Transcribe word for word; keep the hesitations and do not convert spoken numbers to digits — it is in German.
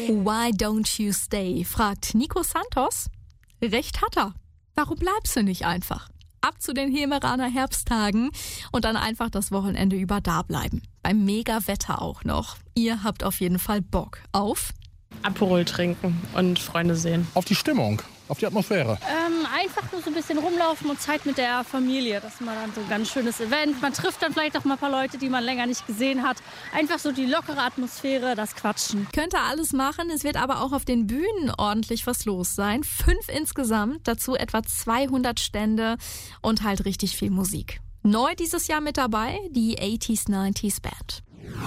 Why don't you stay? Fragt Nico Santos. Recht hat er. Warum bleibst du nicht einfach? Ab zu den Hemeraner Herbsttagen und dann einfach das Wochenende über da bleiben. Beim Mega-Wetter auch noch. Ihr habt auf jeden Fall Bock auf Aperol trinken und Freunde sehen. Auf die Stimmung, auf die Atmosphäre. Ähm, einfach nur so ein bisschen rumlaufen und Zeit mit der Familie. Das ist mal dann so ein ganz schönes Event. Man trifft dann vielleicht auch mal ein paar Leute, die man länger nicht gesehen hat. Einfach so die lockere Atmosphäre, das Quatschen. Könnt ihr alles machen, es wird aber auch auf den Bühnen ordentlich was los sein. Fünf insgesamt, dazu etwa zweihundert Stände und halt richtig viel Musik. Neu dieses Jahr mit dabei, die achtziger, neunziger Band.